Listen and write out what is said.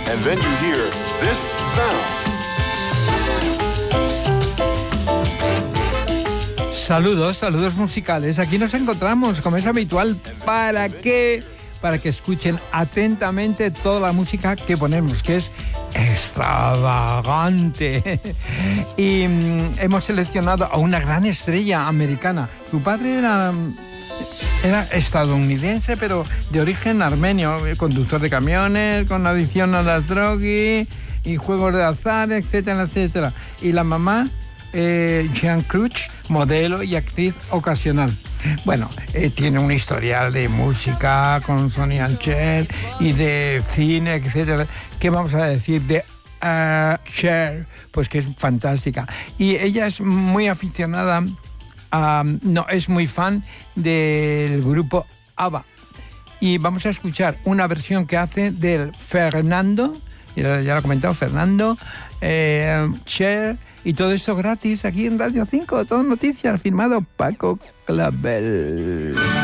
And then you hear this sound. Saludos musicales. Aquí nos encontramos, como es habitual, ¿para qué? Para que escuchen atentamente toda la música que ponemos, que es extravagante. Y hemos seleccionado a una gran estrella americana. Su padre era estadounidense, pero de origen armenio, conductor de camiones, con adicción a las drogas y juegos de azar, etcétera, etcétera. Y la mamá, Jean Crouch, modelo y actriz ocasional. Bueno, tiene un historial de música con Sonny and Cher y de cine, etcétera. ¿Qué vamos a decir de Cher? Pues que es fantástica. Y ella es muy aficionada, es muy fan del grupo ABBA. Y vamos a escuchar una versión que hace del Fernando, ya lo ha comentado, Fernando, Cher, y todo esto gratis aquí en Radio 5, todo noticias, firmado Paco Clavel.